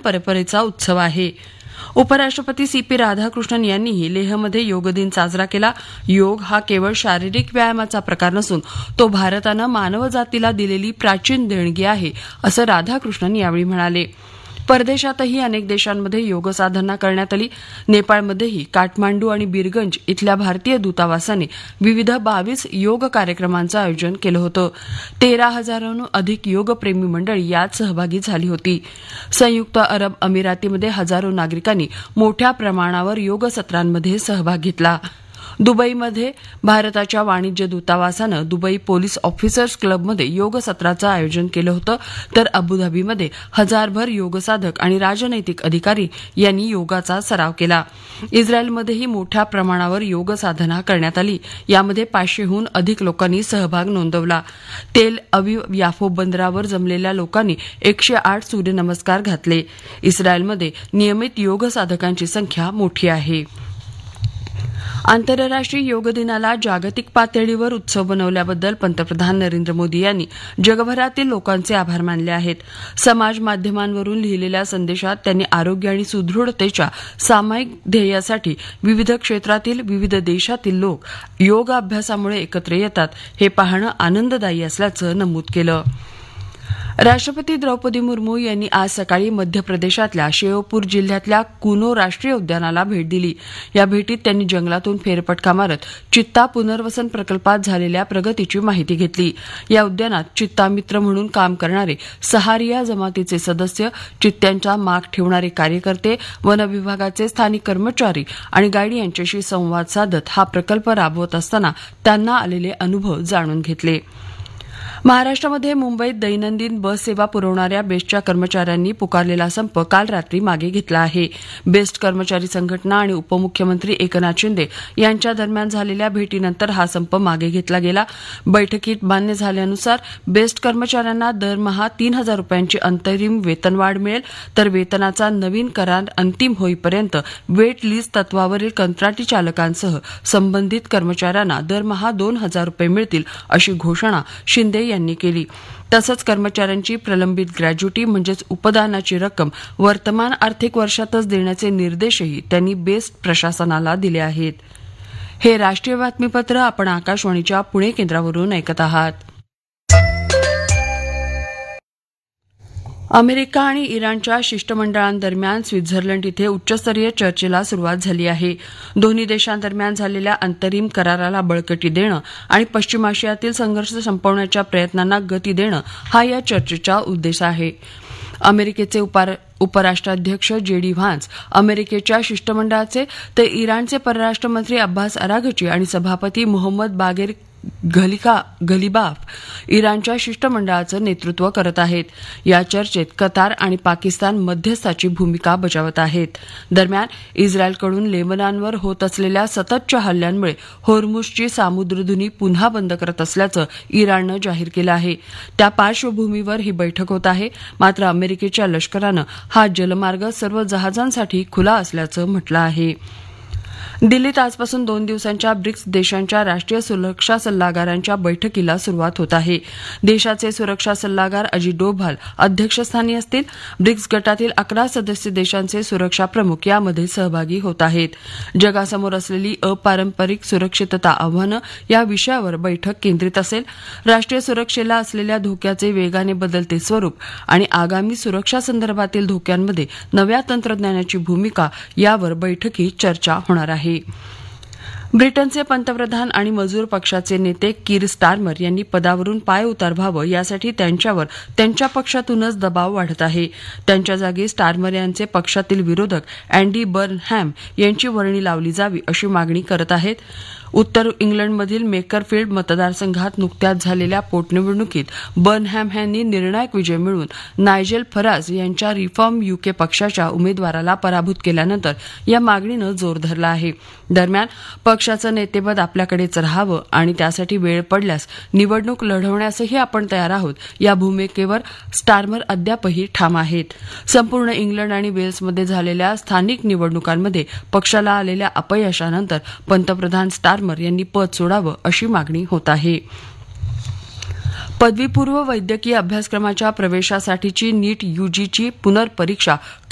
परंपरेचा उत्सव आहे. उपराष्ट्रपती CP राधाकृष्णन यांनीही लेहमध्ये योग दिन साजरा केला. योग हा केवळ शारीरिक व्यायामाचा प्रकार नसून तो भारतानं मानवजातीला दिलेली प्राचीन देणगी आहे, असं राधाकृष्णन यावेळी म्हणाले. परदेशातही अनेक देशांमध्ये योग साधना करण्यात आली. नेपाळमध्येही काठमांडू आणि बिरगंज इथल्या भारतीय दूतावासाने विविध 22 योग कार्यक्रमांचं आयोजन केलं होतं. 13,000हून अधिक योगप्रेमी मंडळी यात सहभागी झाली होती. संयुक्त अरब अमिरातीमध्ये हजारो नागरिकांनी मोठ्या प्रमाणावर योग सत्रांमध्ये सहभाग घेतला. दुबईमध्ये भारताच्या वाणिज्य दूतावासानं दुबई पोलीस ऑफिसर्स क्लबमध्ये योग सत्राचं आयोजन केलं होतं. तर अबुधाबीमध्ये हजारभर योगसाधक आणि राजनैतिक अधिकारी यांनी योगाचा सराव केला. इस्रायलमध्येही मोठ्या प्रमाणावर योग साधना करण्यात आली. यामध्ये 500हून अधिक लोकांनी सहभाग नोंदवला. तेल अविव याफो बंदरावर जमलेल्या लोकांनी 108 सूर्यनमस्कार घातले. इस्रायलमध्ये नियमित योग साधकांची संख्या मोठी आहे. आंतरराष्ट्रीय योग दिनाला जागतिक पातळीवर उत्सव बनवल्याबद्दल पंतप्रधान नरेंद्र मोदी यांनी जगभरातील लोकांचे आभार मानले आहेत. समाज माध्यमांवरून लिहिलेल्या संदेशात त्यांनी आरोग्य आणि सुदृढतेच्या सामायिक ध्येयासाठी विविध क्षेत्रातील विविध देशातील लोक योग अभ्यासामुळे एकत्र येतात हे पाहणं आनंददायी असल्याचं नमूद केलं. राष्ट्रपती द्रौपदी मुर्मू यांनी आज सकाळी मध्य प्रदेशातल्या श्योपूर जिल्ह्यातल्या कुनो राष्ट्रीय उद्यानाला भेट दिली. या भेटीत त्यांनी जंगलातून फेरफटका मारत चित्ता पुनर्वसन प्रकल्पात झालेल्या प्रगतीची माहिती घेतली. या उद्यानात चित्ता मित्र म्हणून काम करणारे सहारिया जमातीचे सदस्य, चित्त्यांचा माग ठेवणारे कार्यकर्ते, वन विभागाचे स्थानिक कर्मचारी आणि गाईड यांच्याशी संवाद साधत हा प्रकल्प राबवत असताना त्यांना आलेले अनुभव जाणून घेतले. महाराष्ट्रामध्ये मुंबईत दैनंदिन बस सेवा पुरवणाऱ्या बेस्टच्या कर्मचाऱ्यांनी पुकारलेला संप काल रात्री मागे घेतला आहे. बेस्ट कर्मचारी संघटना आणि उपमुख्यमंत्री एकनाथ शिंदे यांच्या दरम्यान झालेल्या भेटीनंतर हा संप मागे घेतला गेला. बैठकीत मान्य झाल्यानुसार बेस्ट कर्मचाऱ्यांना दरमहा 3,000 रुपयांची अंतरिम वेतनवाढ मिळेल, तर वेतनाचा नवीन करार अंतिम होईपर्यंत वेट लिस्ट तत्वावरील कंत्राटी चालकांसह संबंधित कर्मचाऱ्यांना दरमहा 2,000 रुपये मिळतील, अशी घोषणा शिंदे यांनी केली. तसंच कर्मचाऱ्यांची प्रलंबित ग्रॅज्युटी म्हणजेच उपदानाची रक्कम वर्तमान आर्थिक वर्षातच देण्याचे निर्देशही त्यांनी बेस्ट प्रशासनाला दिले आहेत. हे राष्ट्रीय बातमीपत्र आपण आकाशवाणीच्या पुणे केंद्रावरून ऐकत आहात. अमेरिका आणि इराणच्या शिष्टमंडळांदरम्यान स्वित्झर्लंड इथे उच्चस्तरीय चर्चेला सुरुवात झाली आहे. दोन्ही देशांदरम्यान झालेल्या अंतरिम कराराला बळकटी देणं आणि पश्चिम आशियातील संघर्ष संपवण्याच्या प्रयत्नांना गती देणं हा या चर्चेचा उद्देश आहे. अमेरिकेचे उपराष्ट्राध्यक्ष JD व्हान्स अमेरिकेच्या शिष्टमंडळाचे, तर इराणचे परराष्ट्र मंत्री अब्बास अराघची आणि सभापती मोहम्मद बागेर घलिबाफ इराणच्या शिष्टमंडळाचं नेतृत्व करत आहेत. या चर्चेत कतार आणि पाकिस्तान मध्यस्थाची भूमिका बजावत आहेत. दरम्यान इस्रायलकडून लेबनॉनवर होत असलेल्या सततच्या हल्ल्यांमुळे होर्मुझची सामुद्रधुनी पुन्हा बंद करत असल्याचं इराणनं जाहीर केलं आहे. त्या पार्श्वभूमीवर ही बैठक होत आहे. मात्र अमेरिकेच्या लष्करानं हा जलमार्ग सर्व जहाजांसाठी खुला असल्याचं म्हटलं आहे. दिल्लीत आजपासून 2 दिवसांच्या ब्रिक्स देशांच्या राष्ट्रीय सुरक्षा सल्लागारांच्या बैठकीला सुरुवात होत आहे. देशाचे सुरक्षा सल्लागार अजित डोभाल अध्यक्षस्थानी असतील. ब्रिक्स गटातील 11 सदस्य देशांचे सुरक्षा प्रमुख यामध्ये सहभागी होत आहेत. जगासमोर असलेली अपारंपरिक सुरक्षितता आव्हानं या विषयावर बैठक केंद्रित असेल. राष्ट्रीय सुरक्षेला असलेल्या धोक्याचे वेगाने बदलते स्वरूप आणि आगामी सुरक्षा संदर्भातील धोक्यांमध्ये नव्या तंत्रज्ञानाची भूमिका यावर बैठकीत चर्चा होणार आहे. ब्रिटनचे पंतप्रधान आणि मजूर पक्षाचे नेते कीर स्टारमर यांनी पदावरून पायउतार व्हावं यासाठी त्यांच्यावर त्यांच्या पक्षातूनच दबाव वाढत आहे. त्यांच्या जागी स्टारमर यांचे पक्षातील विरोधक अँडी बर्नहॅम यांची वर्णी लावली जावी अशी मागणी करत आहेत. उत्तर इंग्लंडमधील मेकरफील्ड मतदारसंघात नुकत्याच झालेल्या पोटनिवडणुकीत बर्नहॅम यांनी निर्णायक विजय मिळवून नायजेल फराज यांच्या रिफॉर्म UK पक्षाच्या उमेदवाराला पराभूत केल्यानंतर या मागणीनं जोर धरला आहे. दरम्यान पक्षाचं नेतेपद आपल्याकडेच राहावं आणि त्यासाठी वेळ पडल्यास निवडणूक लढवण्यासही आपण तयार आहोत या भूमिकेवर स्टारमर अद्यापही ठाम आहेत. संपूर्ण इंग्लंड आणि वेल्समध्ये झालेल्या स्थानिक निवडणुकांमध्ये पक्षाला आलेल्या अपयशानंतर पंतप्रधान स्टारमर यांनी पद सोडावं अशी मागणी होत आहे. पदवीपूर्व वैद्यकीय अभ्यासक्रमाच्या प्रवेशासाठीची नीट UGची पुनर्परीक्षा